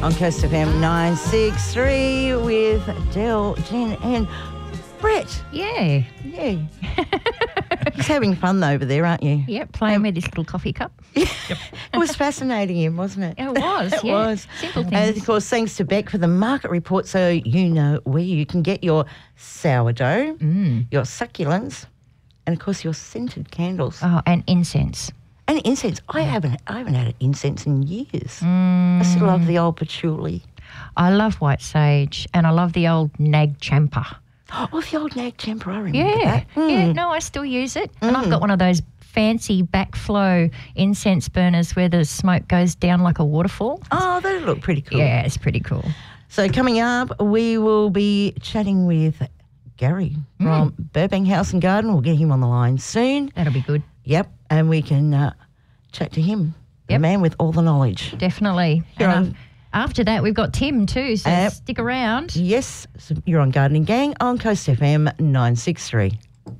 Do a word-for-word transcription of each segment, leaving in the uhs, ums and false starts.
on Coast F M nine six three with Del, Jen and Brett. Yeah. Yeah. He's having fun over there, aren't you? Yep, playing um, with his little coffee cup. Yep. It was fascinating him, wasn't it? It was, It yeah. was. Simple things. And, of course, thanks to Beck for the market report, so you know where you can get your sourdough, mm. your succulents, and, of course, your scented candles. Oh, and incense. And incense. I haven't I haven't had incense in years. Mm. I still love the old patchouli. I love white sage, and I love the old Nag Champa. Oh, the old Nag Champa, I remember Yeah, that. Mm. yeah. No, I still use it, and Mm. I've got one of those fancy backflow incense burners where the smoke goes down like a waterfall. Oh, that'll look pretty cool. Yeah, it's pretty cool. So coming up, we will be chatting with Gary mm. from Burbank House and Garden. We'll get him on the line soon. That'll be good. Yep, and we can uh, chat to him, the yep. man with all the knowledge. Definitely. You're and on, after that, we've got Tim too, so uh, stick around. Yes, so you're on Gardening Gang on Coast F M nine six three.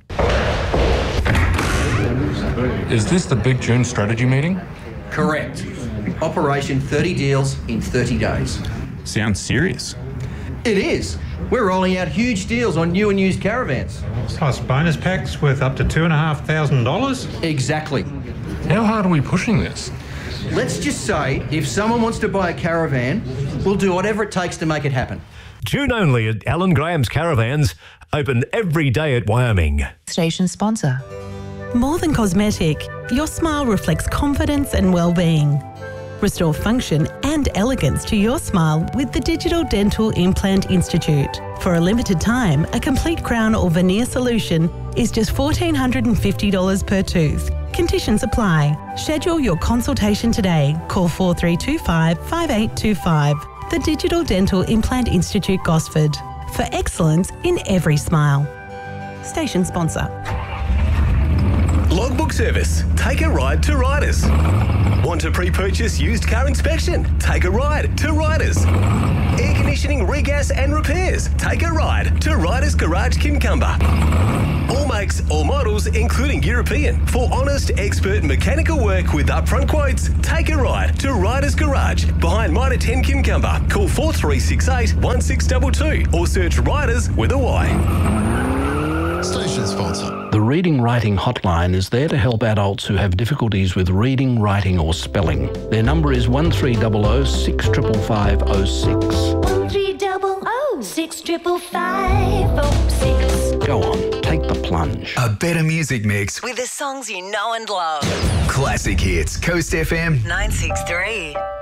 Is this the Big June strategy meeting? Correct. Operation thirty deals in thirty days. Sounds serious. It is. We're rolling out huge deals on new and used caravans. Plus bonus packs worth up to two and a half thousand dollars. Exactly. How hard are we pushing this? Let's just say if someone wants to buy a caravan, we'll do whatever it takes to make it happen. June only at Alan Graham's Caravans, open every day at Wyoming. Station sponsor. More than cosmetic, your smile reflects confidence and well-being. Restore function and elegance to your smile with the Digital Dental Implant Institute. For a limited time, a complete crown or veneer solution is just one thousand four hundred fifty dollars per tooth. Conditions apply. Schedule your consultation today. Call four three two five, five eight two five. The Digital Dental Implant Institute, Gosford. For excellence in every smile. Station sponsor. Logbook service. Take a ride to Riders. Want to pre-purchase used car inspection? Take a ride to Riders. Air conditioning, regas and repairs? Take a ride to Riders Garage Kincumber. All makes, all models, including European. For honest, expert mechanical work with upfront quotes, take a ride to Riders Garage behind Mitre ten Kincumber. Call four three six eight, one six two two or search Riders with a Y. Station sponsor. The Reading Writing Hotline is there to help adults who have difficulties with reading, writing or spelling. Their number is one three zero zero, six five five zero six. one three zero zero, six five five zero six. Go on, take the plunge. A better music mix with the songs you know and love. Classic hits. Coast F M nine six three.